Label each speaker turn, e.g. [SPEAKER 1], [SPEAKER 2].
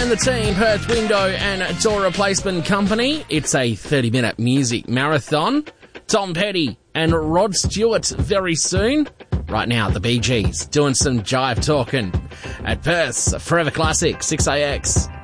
[SPEAKER 1] and the team, Perth Window and Door Replacement Company. It's a 30-minute music marathon. Tom Petty and Rod Stewart very soon. Right now, the Bee Gees doing some jive talking at Perth's Forever Classic 6AX.